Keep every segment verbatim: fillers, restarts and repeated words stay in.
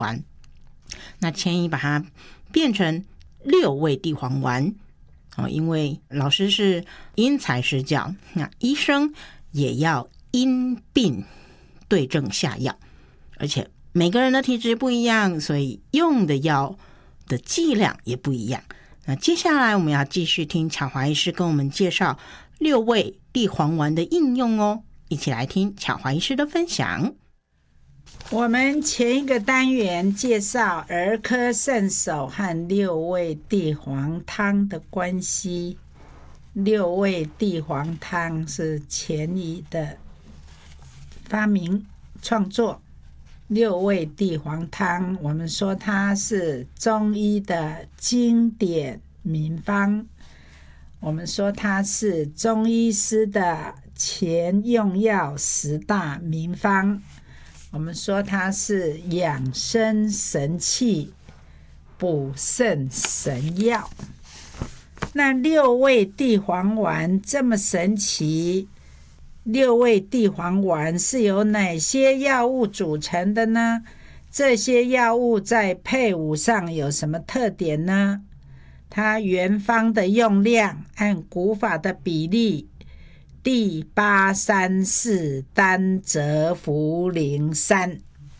丸，那千一把它变成六味地黄丸，哦，因为老师是因材施教，那医生也要因病对症下药，而且每个人的体质不一样，所以用的药的剂量也不一样。那接下来我们要继续听巧华医师跟我们介绍六味地黄丸的应用哦，一起来听巧华医师的分享。 我们前一个单元介绍儿科圣手和六味地黄汤的关系，六味地黄汤是钱乙的发明创作。六味地黄汤我们说它是中医的经典名方，我们说它是中医师的前用药十大名方，我们说它是养生神器，补肾神药。那六味地黄丸这么神奇，六味地黄丸是由哪些药物组成的呢？这些药物在配伍上有什么特点呢？它原方的用量按古法的比例第八三四单则茯苓三。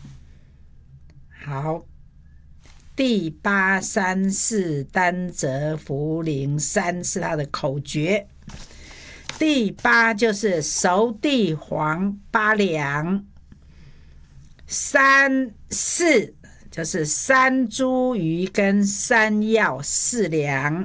好，第八三四单则茯苓三是它的口诀。第八就是熟地黄八两，三四就是山茱萸跟山药四两，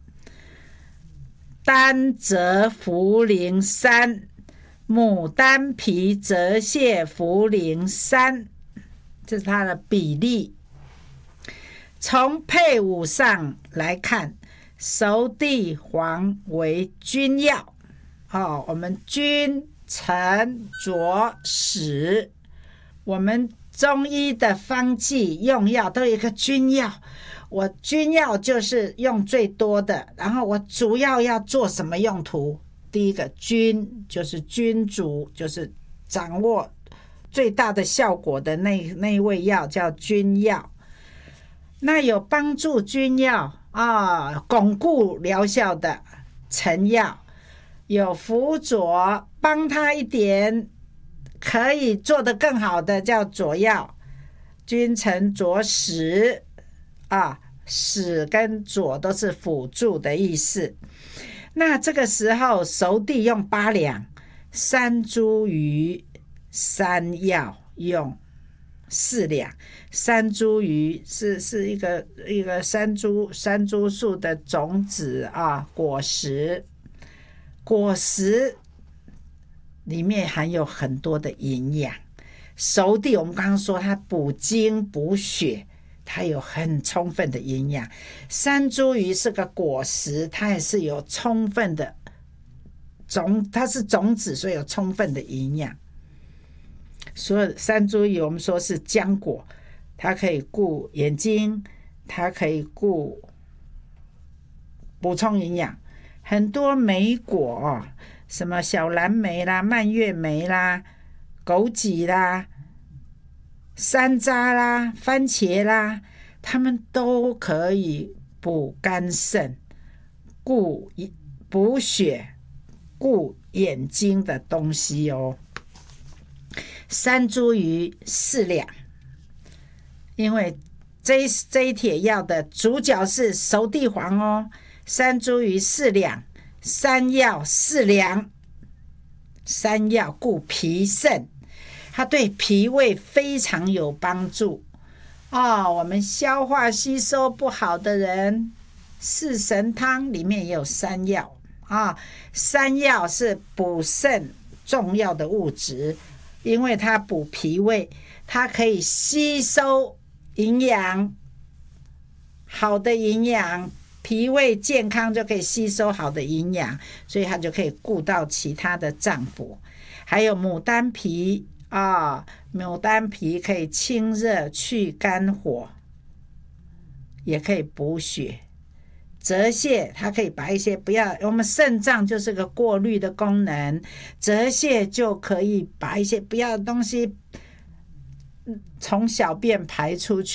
单则茯苓三，牡丹皮折蟹茯苓三，这是它的比例。从配伍上来看，熟地黄为君药。哦，我们君臣佐使，我们中医的方剂用药都有一个君药，我君药就是用最多的，然后我主要要做什么用途？第一个君就是君主，就是掌握最大的效果的那那一味药叫君药。那有帮助君药啊，巩固疗效的臣药，有辅佐帮他一点可以做得更好的叫佐药，君臣佐使啊，使跟佐都是辅助的意思。那这个时候熟地用八两，山茱萸山药用四两。山茱萸是是一个一个山猪山猪树的种子啊，果实。果实里面含有很多的营养，熟地我们刚刚说它补精补血，它有很充分的营养。山茱萸是个果实，它也是有充分的种，它是种子，所以有充分的营养。所以山茱萸我们说是浆果，它可以顾眼睛，它可以顾补充营养。很多莓果，什么小蓝莓啦、蔓越莓啦、枸杞啦、山楂啦、番茄啦，它们都可以补肝肾、顾补血、顾眼睛的东西哦。山茱萸四两，因为这这一帖药的主角是熟地黄哦。山茱萸四两，山药四两。山药顾脾肾，它对脾胃非常有帮助哦。我们消化吸收不好的人，四神汤里面也有山药啊。山药是补肾重要的物质，因为它补脾胃，它可以吸收营养，好的营养。脾胃健康就可以吸收好的营养，所以它就可以顾到其他的脏腑。还有牡丹皮啊、哦，牡丹皮可以清热去肝火，也可以补血。折蟹它可以把一些不要，我们肾脏就是个过滤的功能，折蟹就可以把一些不要的东西从小便排出去。